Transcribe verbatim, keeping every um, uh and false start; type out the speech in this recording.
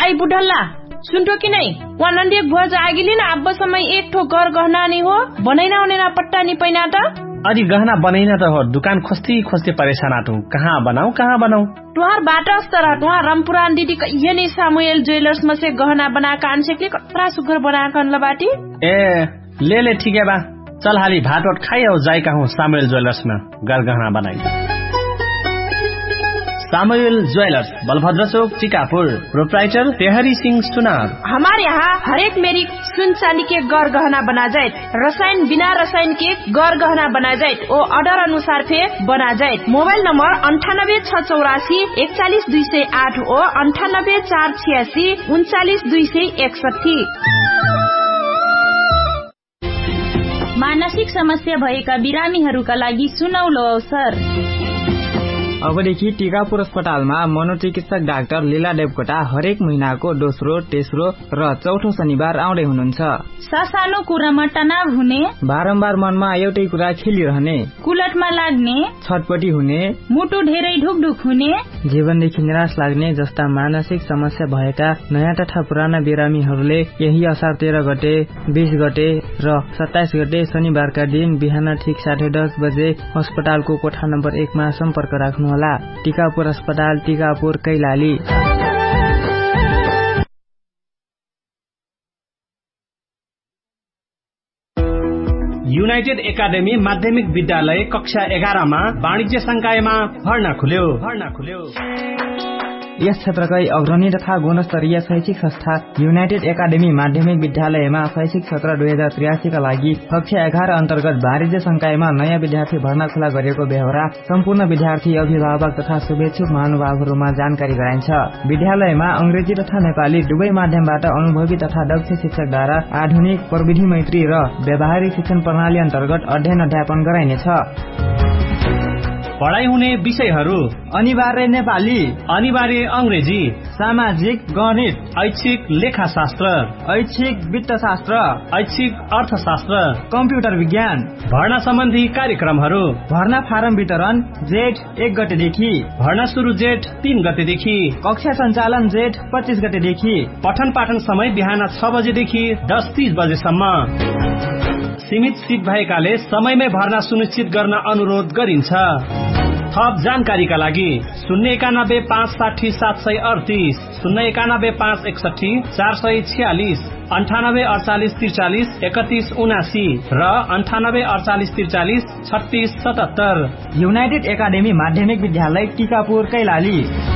I बुढल्ला सुनतो कि नहीं वहाँ नंदी एक भुआ जाएगी ना अब समय एक ठो घर गहना नहीं हो बनैना होने ना पट्टा नहीं पैना था अरे गहना बनैना तो हो दुकान खोजती खोजती परेशान आटू कहाँ बनाऊ कहाँ बनाऊ तुहार बाटा अस्तर तुहार रामपुरान दीदी ये नहीं सामुएल ज्वेलर्स में से गहना बना कान से के कतरा सुगर बना कान लबाटी ए ले ले ठीक है बा चल हाली भात वाट खाई और जाए कहूँ सामुएल ज्वेलर्स में घर गहना बनाई सामुएल ज्वेलर्स बलभद्र चौक टीकापुर प्रोप्राइटर तेहरी सिंह सुनार। हमारे यहाँ हरेक मेरी सुन चांदी के गौर गहना बना जाए रसायन बिना रसायन के गौर गहना बना जाए वो ऑर्डर अनुसार से बना जाए मोबाइल नंबर अंठानब्बे छह चौरासी इकचालीस दुई सय आठ ओ अंठानब्बे चार छियासी उनचालीस दुई सय एकसठी। मानसिक समस्या भएका बिरामीहरूका लागि सुनौलो अवसर अबदेखि टीकापुर अस्पतालमा मनोचिकित्सक डाक्टर लीला देवकोटा हरेक महिनाको दोस्रो तेस्रो र चौथो शनिबार आउँदै हुनुहुन्छ। सासानो कुरामा तनाव हुने बारम्बार मनमा एउटै कुरा खेलिरहने कुलटमा लाग्ने छटपटी हुने मुटु धेरै ढुकढुक हुने जीवनदेखि निराश लाग्ने जस्ता मानसिक समस्या भएका नयाँ तथा पुराना बिरामीहरूले यही असार तेह्र गते बीस गते र सत्ताइस गते शनिबारका दिन बिहान ठिक साढे दस बजे अस्पतालको कोठा नम्बर एकमा सम्पर्क राख्नुहोला। टीकापुर अस्पताल टीकापुर कैलाली। युनाइटेड एकाडेमी माध्यमिक विद्यालय कक्षा एघारमा वाणिज्य संकायमा भर्ना खुल्यो भर्ना खुल्यो यस क्षेत्रकै अग्रणी तथा गुणस्तरीय शैक्षिक संस्था युनाइटेड एकाडेमी माध्यमिक विद्यालयमा शैक्षिक सत्र दुई हजार त्रियासी का लागि कक्षा एघार अन्तर्गत वाणिज्य संकायमा नयाँ विद्यार्थी भर्ना खुला गरेको बेहोरा सम्पूर्ण विद्यार्थी अभिभावक तथा शुभेच्छुक महानुभावहरूमा जानकारी गराइन्छ। विद्यालयमा अंग्रेजी तथा नेपाली दुवै माध्यमबाट अनुभवी तथा दक्ष शिक्षकद्वारा आधुनिक प्रविधि मैत्री र व्यावहारिक शिक्षण प्रणाली अन्तर्गत अध्ययन अध्यापन गराइनेछ। पढाइ हुने विषयहरू अनिवार्य नेपाली अनिवार्य अंग्रेजी सामाजिक गणित ऐच्छिक लेखाशास्त्र ऐच्छिक वित्तशास्त्र ऐच्छिक अर्थशास्त्र कम्प्युटर विज्ञान। भर्ना सम्बन्धी कार्यक्रमहरू भर्ना फारम वितरण जेठ एक गतेदेखि भर्ना सुरु जेठ तीन गतेदेखि कक्षा सञ्चालन जेठ पच्चीस गतेदेखि पठन पाठन समय बिहान छ बजेदेखि दस तीस बजेसम्म सीमित सीट भएकाले समयमै भर्ना सुनिश्चित गर्न अनुरोध गरिन्छ। थप जानकारीका लागि शून्य एकानब्बे पाँच साठी सात सय अडतिस शून्य एकानब्बे पाँच एकसठी चार सय छियालिस अन्ठानब्बे अडचालिस त्रिचालिस एकतीस उनासी र अन्ठानब्बे अडचालिस त्रिचालिस छत्तीस सतहत्तर। युनाइटेड एकाडेमी माध्यमिक विद्यालय टीकापुर कैलाली।